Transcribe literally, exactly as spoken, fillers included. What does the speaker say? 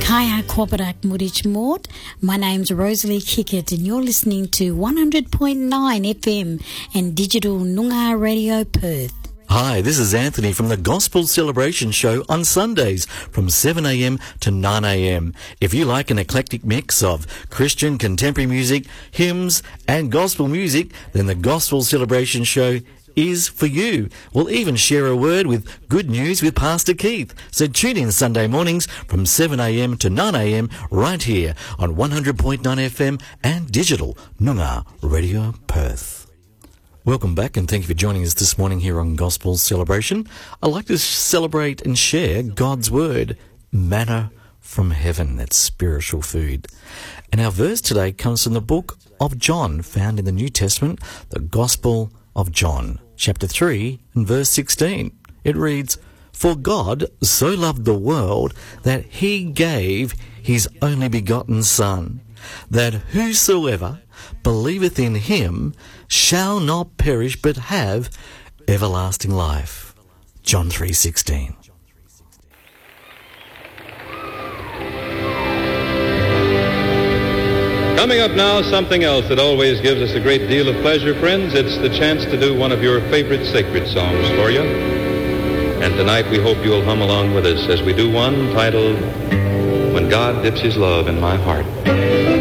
Kaya Kwapadak Mudich Mort. My name's Rosalie Kickett and you're listening to one hundred point nine F M and Digital Noongar Radio Perth. Hi, this is Anthony from the Gospel Celebration Show on Sundays from seven a m to nine a m. If you like an eclectic mix of Christian contemporary music, hymns and gospel music, then the Gospel Celebration Show is for you. We'll even share a word with good news with Pastor Keith. So tune in Sunday mornings from seven a m to nine a m right here on one hundred point nine F M and Digital Noongar Radio Perth. Welcome back and thank you for joining us this morning here on Gospel Celebration. I'd like to celebrate and share God's Word, manna from heaven, that's spiritual food. And our verse today comes from the book of John, found in the New Testament, the Gospel of John, chapter three and verse sixteen. It reads, "For God so loved the world that he gave his only begotten Son, that whosoever believeth in him shall not perish but have everlasting life." John three sixteen. Coming up now, something else that always gives us a great deal of pleasure, friends. It's the chance to do one of your favorite sacred songs for you. And tonight we hope you'll hum along with us as we do one titled, "When God Dips His Love in My Heart."